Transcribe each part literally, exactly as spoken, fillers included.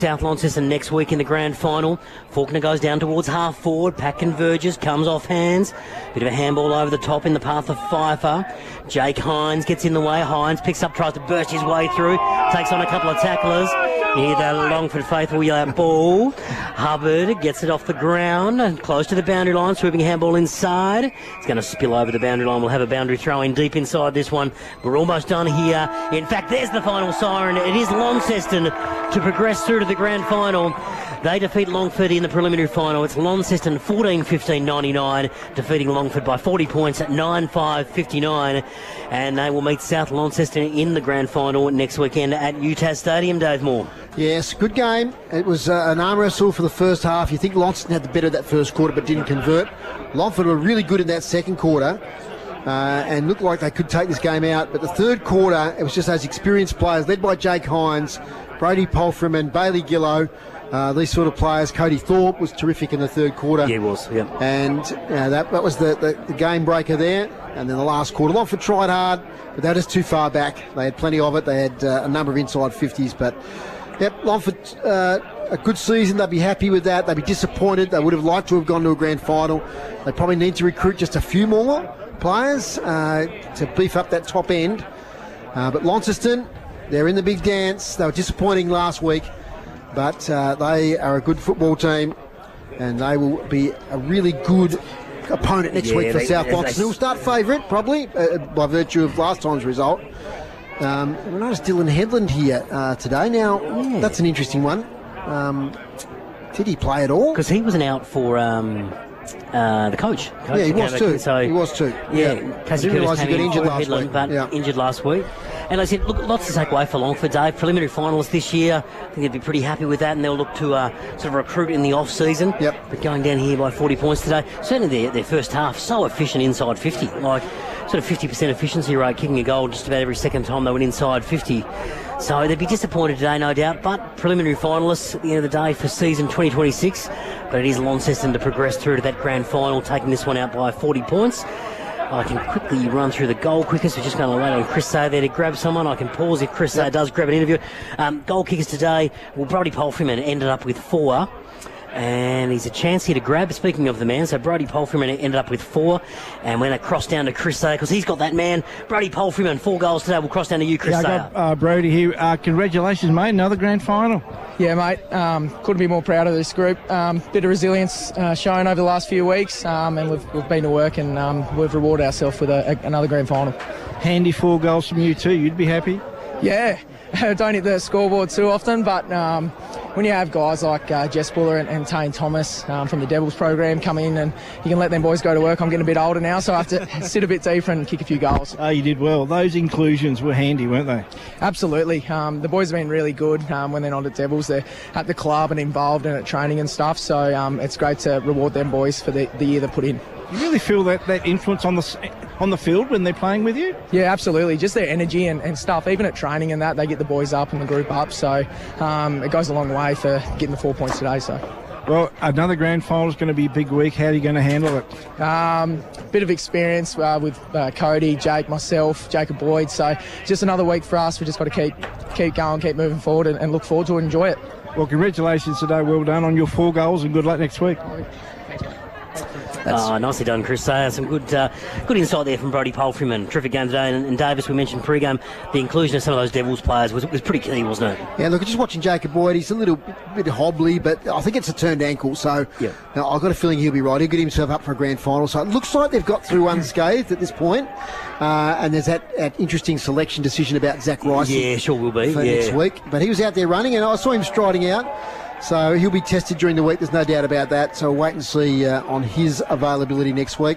South Launceston next week in the grand final. Faulkner goes down towards half forward. Pack converges, comes off hands. Bit of a handball over the top in the path of Pfeiffer. Jake Hines gets in the way. Hines picks up, tries to burst his way through. Takes on a couple of tacklers. You hear the Longford faithful yell out ball. Hubbard gets it off the ground and close to the boundary line. Swooping handball inside. It's going to spill over the boundary line. We'll have a boundary throw in deep inside this one. We're almost done here. In fact, there's the final siren. It is Launceston to progress through to the grand final. They defeat Longford in the preliminary final. It's Launceston fourteen fifteen ninety-nine, defeating Longford by forty points at nine five fifty-nine. And they will meet South Launceston in the grand final next weekend at U T A S Stadium. Dave Moore. Yes, good game. It was uh, an arm wrestle for the first half. You think Launceston had the better of that first quarter but didn't convert. Longford were really good in that second quarter. Uh, and looked like they could take this game out. But the third quarter, it was just those experienced players, led by Jake Hines, Brody Polfram, Bailey Gillow, uh, these sort of players. Cody Thorpe was terrific in the third quarter. Yeah, he was, yeah. And uh, that, that was the, the, the game breaker there. And then the last quarter, Longford tried hard, but they were just too far back. They had plenty of it. They had uh, a number of inside fifties. But, yep, Longford, uh, a good season. They'd be happy with that. They'd be disappointed. They would have liked to have gone to a grand final. They probably need to recruit just a few more players uh, to beef up that top end. Uh, but Launceston, they're in the big dance. They were disappointing last week, but uh, they are a good football team, and they will be a really good opponent next yeah, week for they, South they, Launceston. They'll start favourite, probably, uh, by virtue of last time's result. Um, we noticed Dylan Headland here uh, today. Now, yeah. That's an interesting one. Um, did he play at all? Because he wasn't out for... Um Uh, the coach. coach yeah, he was too. So, he was too. Yeah, yeah. Casey I didn't Curtis realise he got injured last Headland, week. But yeah. injured last week. And like I said, look, lots to take away for Longford, Dave. Preliminary finalists this year. I think they'd be pretty happy with that, and they'll look to uh, sort of recruit in the off-season. Yep. But going down here by forty points today, certainly their, their first half, so efficient inside fifty. Like, sort of fifty percent efficiency rate, kicking a goal just about every second time they went inside fifty. So they'd be disappointed today, no doubt, but preliminary finalists at the end of the day for season twenty twenty-six. But it is Launceston to progress through to that grand final, taking this one out by forty points. I can quickly run through the goal kickers. We're just going to wait on Chris Say there to grab someone. I can pause if Chris Say yep. does grab an interview. Um, goal kickers today, well, Brody Polfram ended up with four. And he's a chance here to grab. Speaking of the man, so Brody Polfram ended up with four, and we're going to cross down to Chris Sayer because he's got that man. Brody Polfram, four goals today. We'll cross down to you, Chris yeah, Sayer. I got uh, Brody here. Uh, congratulations, mate. Another grand final. Yeah, mate. Um, couldn't be more proud of this group. Um, bit of resilience uh, shown over the last few weeks, um, and we've, we've been to work, and um, we've rewarded ourselves with a, a, another grand final. Handy four goals from you too. You'd be happy. Yeah. Don't hit the scoreboard too often, but um, when you have guys like uh, Jess Buller and, and Tane Thomas um, from the Devils program come in, and you can let them boys go to work. I'm getting a bit older now, so I have to sit a bit deeper and kick a few goals. Oh, you did well. Those inclusions were handy, weren't they? Absolutely. Um, the boys have been really good um, when they're not at Devils. They're at the club and involved and at training and stuff, so um, it's great to reward them boys for the, the year they put in. You really feel that, that influence on the on the field when they're playing with you? Yeah, absolutely. Just their energy and, and stuff. Even at training and that, they get the boys up and the group up. So um, it goes a long way for getting the four points today. So. Well, another grand final is going to be a big week. How are you going to handle it? Um, bit of experience uh, with uh, Cody, Jake, myself, Jacob Boyd. So just another week for us. We've just got to keep keep going, keep moving forward, and, and look forward to it and enjoy it. Well, congratulations today. Well done on your four goals, and good luck next week. Thanks, mate. Oh, nicely done, Chris Sayer. Some good uh, good insight there from Brody Polfram, and terrific game today. And, and Davis, we mentioned pre-game, the inclusion of some of those Devils players was, was pretty key, wasn't it? Yeah, look, just watching Jacob Boyd, he's a little bit hobbly, but I think it's a turned ankle, so yeah. Now, I've got a feeling he'll be right. He'll get himself up for a grand final. So it looks like they've got through unscathed at this point. Uh, and there's that, that interesting selection decision about Zach Rice. Yeah, sure will be. For yeah. next week. But he was out there running, and I saw him striding out. So he'll be tested during the week, there's no doubt about that. So we'll wait and see uh, on his availability next week.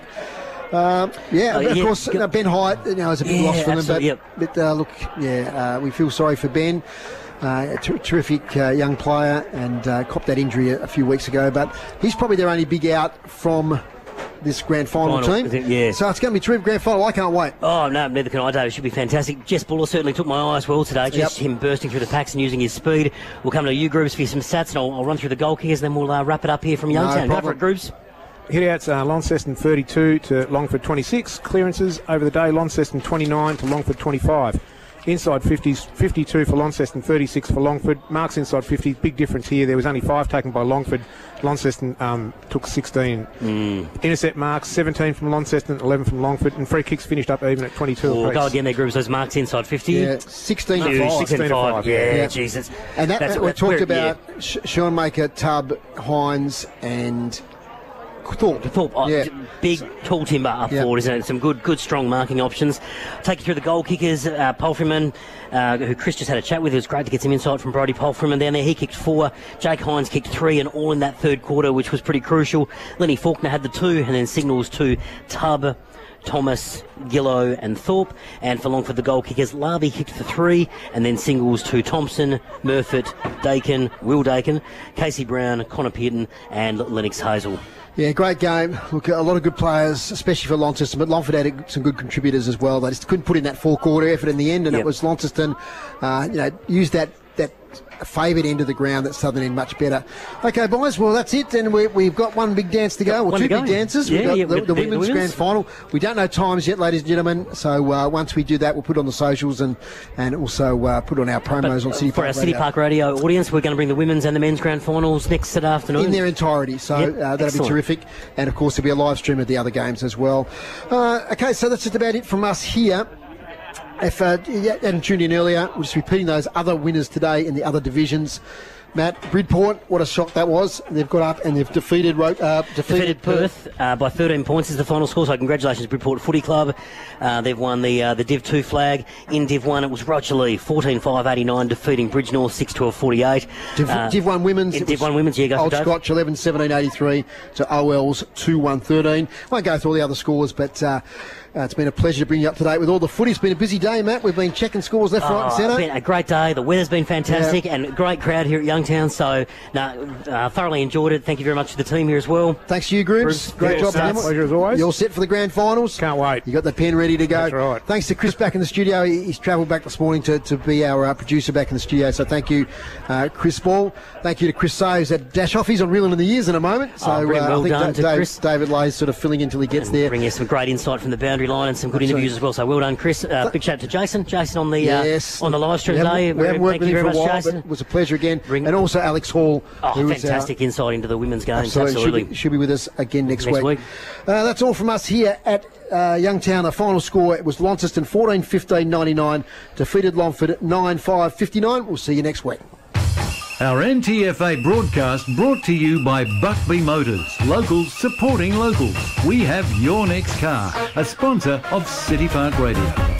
Uh, yeah, uh, of yeah, course, go- uh, Ben Hyatt, you know, is a big Yeah, loss for them. But, yep. but uh, look, yeah, uh, we feel sorry for Ben. Uh, a ter- terrific uh, young player, and uh, copped that injury a, a few weeks ago. But he's probably their only big out from this grand final, Final, team. it? Yeah. So it's going to be a terrific grand final. I can't wait. Oh, no, neither can I, Dave. It should be fantastic. Jess Buller certainly took my eye as well today. Just Yep. him bursting through the packs and using his speed. We'll come to you groups for some stats, and I'll, I'll run through the goal kickers, and then we'll uh, wrap it up here from Youngstown. Go for it, groups. Hit-outs are Launceston thirty-two to Longford twenty-six. Clearances over the day, Launceston twenty-nine to Longford twenty-five. inside fifties, fifty-two for Launceston, thirty-six for Longford. Marks inside fifty, big difference here. There was only five taken by Longford. Launceston um, took sixteen. Mm. Intercept marks, seventeen from Launceston, eleven from Longford, and free kicks finished up even at twenty-two. Oh, apiece. go again there, groups. Those marks inside fifty. Yeah, sixteen Two, to five. sixteen to five. Yeah, Yeah. Jesus. And that, That's- that we that's talked where- about yeah. Sh- Schoenmaker, Tubb, Hines, and Thorpe. Thorpe, oh, Yeah. big, tall timber up Yeah. forward, isn't it? Some good, good, strong marking options. Take you through the goal kickers. Uh, Palfreyman, uh, who Chris just had a chat with. It was great to get some insight from Brodie Palfreyman down there. He kicked four. Jake Hines kicked three, and all in that third quarter, which was pretty crucial. Lenny Faulkner had the two, and then signals to Tubb, Thomas, Gillow and Thorpe. And for Longford, the goal kickers, Larby kicked for three, and then singles to Thompson, Murfitt, Dakin, Will Dakin, Casey Brown, Connor Pearton and Lennox Hazel. Yeah, great game. Look, a lot of good players, especially for Launceston, but Longford had some good contributors as well. They just couldn't put in that four-quarter effort in the end, and Yep. it was Launceston, uh, you know, used that that favoured end of the ground, that southern end much better. Okay, boys, well, that's it, and we, we've got one big dance to go, or One two to big go. dances. Yeah, we've got yeah, the, with the the- the women's grand women's. final. We don't know times yet, ladies and gentlemen, so uh, once we do that, we'll put it on the socials and, and also uh, put on our promos on City For Park our City Radio. Park Radio audience, we're going to bring the women's and the men's grand finals next Saturday afternoon. In their entirety, so Yep, uh, that'll excellent. be terrific. And of course, there'll be a live stream of the other games as well. Uh, okay, so that's just about it from us here. If uh, you hadn't tuned in earlier, we're just repeating those other winners today in the other divisions. Matt, Bridport, what a shock that was. They've got up and they've defeated Ro- uh, defeated, Defeated Perth uh, by thirteen points is the final score, so congratulations Bridport Footy Club. Uh, they've won the uh, the Div two flag. In Div one it was Roger Lee, fourteen five eighty-nine, defeating Bridgenorth six twelve forty-eight. Div, Uh, Div one women's. in it Div was one women's, yeah, go for Old Dave. Scotch eleven seventeen eighty-three to O L's two one thirteen. Won't go through all the other scores, but uh, uh, it's been a pleasure to bring you up to date with all the footy. It's been a busy day, Matt. We've been checking scores left, right, and Oh, centre. it's been a great day. The weather's been fantastic and a great crowd here at Youngtown. So, no, uh, thoroughly enjoyed it. Thank you very much to the team here as well. Thanks to you, Groups. Bruce, Great yeah, job, starts. Emma. Pleasure as always. You're all set for the grand finals. Can't wait. You got the pen ready to go. That's right. Thanks to Chris back in the studio. He- He's travelled back this morning to, to be our uh, producer back in the studio. So thank you, uh, Chris Ball. Thank you to Chris Say, who's at dash off. He's on Reeling in the Years in a moment. So Oh, brilliant. uh, Well I think done Da- to Dave, Chris. David Lay's sort of filling in till he gets And there. bring you some great insight from the boundary line and some good That's interviews right. as well. So well done, Chris. Uh, big shout out to Jason. Jason on the Yes. uh, on the live stream we haven't, today. we haven't worked Thank with you him very for a much, while, Jason. but it was a pleasure again. Bring- and also Alex Hall. Oh, who is, uh, fantastic insight into the women's games. Absolutely. Absolutely. Should, be, should be with us again next, Next week. Uh, that's all from us here at uh, Youngtown. The final score was Launceston fourteen fifteen ninety-nine, defeated Longford nine five fifty-nine. We'll see you next week. Our N T F A broadcast brought to you by Buckby Motors. Locals supporting locals. We have your next car. A sponsor of City Park Radio.